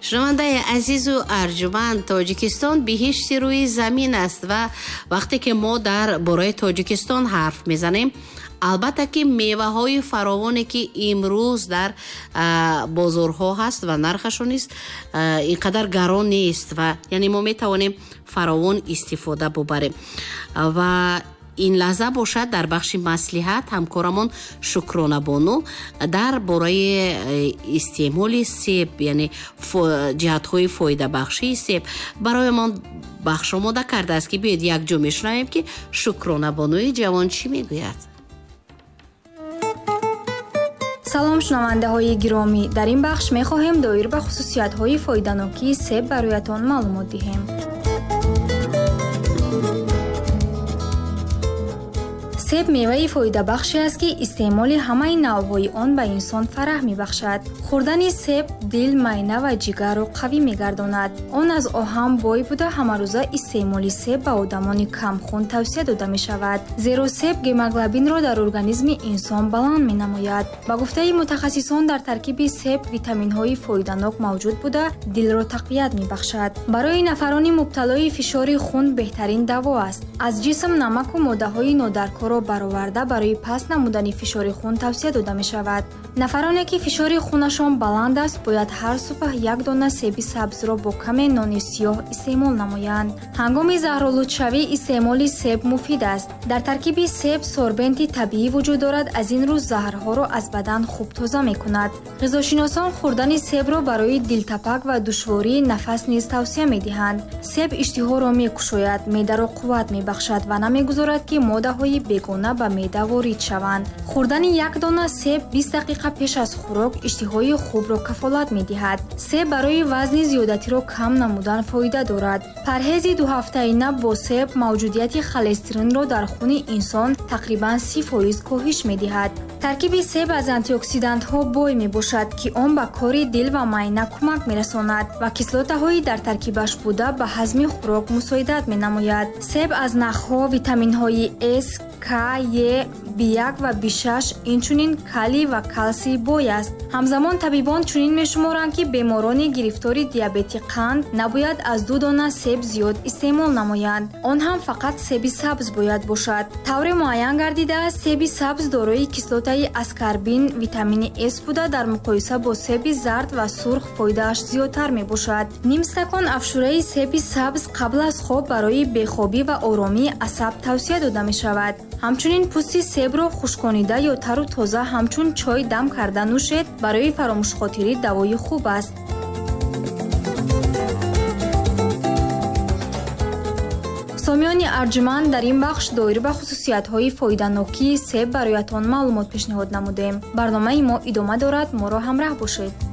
шунавандаи азизу арҷуманд, тоҷикистон биҳишти рӯи замин аст ва вақте ки мо дар бораи тоҷикистон ҳарф мезанем, албатта ки меваҳои фаровоне ки имрӯз дар бозорҳо ҳаст ва нархашон низ инқадар гарон нест ва яъне мо метавонем фаровон истифода бубарем. Ва ин лаҳза бошад дар бахши маслиҳат ҳамкорамон Шукронабону дар бораи истеъмоли себ, яъне ҷиҳатҳои фоидабахшии себ бароямон бахш омода кардааст ки биёед якҷо мешунавем ки Шукронабонуи ҷавон чӣ мегӯяд. салом шунавандаҳои гиромӣ, дар ин бахш мехоҳем доир ба хусусиятҳои фоиданокии себ бароятон маълумот диҳем. себ меваи фоидабахше аст ки истеъмоли ҳамаи навъҳои он ба инсон фараҳ мебахшад. хӯрдани себ дил, майна ва ҷигарро қавӣ мегардонад. он аз оҳан бой буда ҳамарӯза истеъмоли себ ба одамони камхун тавсия дода мешавад, зеро себ гемоглобинро дар организми инсон баланд менамояд. ба гуфтаи мутахассисон дар таркиби себ витаминҳои фоиданок мавҷуд буда дилро тақвият мебахшад. барои нафарони мубталои фишори хун беҳтарин даво аст. аз ҷисм намаку моддаҳои нодаркорро бароварда барои паст намудани фишори хун тавсия дода мешавад. нафароне ки фишори хунашон баланд аст бояд ҳар субҳ як дона себи сабзро бо каме нони сиёҳ истеъмол намоянд. ҳангоми заҳролудшавӣ истеъмоли себ муфид аст. дар таркиби себ сорбенти табиӣ вуҷуд дорад, аз ин рӯ заҳрҳоро аз бадан хуб тоза мекунад. ғизошиносон хӯрдани себро барои дилтапак ва душвории нафас низ тавсия медиҳанд. себ иштиҳоро мекушояд, меъдаро қувват мебахшад ва намегузорад ки моддаҳои бегона ба меъда ворид шаванд. хӯрдани як дона себ 20 дақиқа пеш аз хӯрок иштиҳои хубро кафолат медиҳад. себ барои вазни зиёдатиро кам намудан фоида дорад. парҳези дуҳафтаина бо себ мавҷудияти холестеринро дар хуни инсон тақрибан 30% коҳиш медиҳад. таркиби себ аз антиоксидантҳо бой мебошад, ки он ба кори дил ва майна кӯмак мерасонад ва кислотаҳои дар таркибаш буда ба ҳазми хӯрок мусоидат менамояд. себ аз нахҳо витаминҳои S, К, Е, B1 ва B6 инчунин калий ва калсий бой аст. ҳамзамон табибон чунин мешуморанд ки беморони гирифтори диабети қанд набояд аз 2 дона себ зиёд истеъмол намоянд. он ҳам фақат себи сабз бояд бошад. тавре муайян гардидааст, себи сабз дорои кислотаи аскарбин, витамини S буда дар муқоиса бо себи зард ва сурх фоидааш зиёдтар мебошад. ним стакон афшураи себи сабз қабл аз хоб барои бехобӣ ва оромии асаб тавсия дода мешавад. ҳамчунин пӯсти себро хушконида ё тару тоза ҳамчун чой дам карда нӯшед, барои фаромӯшхотирӣ давои хуб аст. сомиёни арҷуманд, дар ин бахш доир ба хусусиятҳои фоиданокии себ бароятон маълумот пешниҳод намудем. барномаи мо идома дорад, моро ҳамроҳ бошед.